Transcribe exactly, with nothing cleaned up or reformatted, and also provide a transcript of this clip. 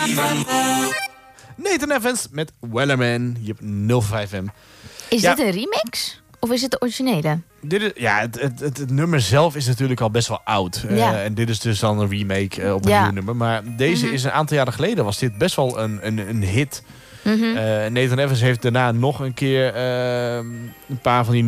Nathan Evans met Wellerman. Je hebt nul vijf M. Is Ja. dit een remix? Of is het de originele? Dit is, ja, het, het, het, het nummer zelf is natuurlijk al best wel oud. Ja. Uh, en dit is dus dan een remake uh, op een Ja. nieuw nummer. Maar deze Mm-hmm. is een aantal jaren geleden was dit best wel een, een, een hit. Mm-hmm. Uh, Nathan Evans heeft daarna nog een keer uh, een paar van die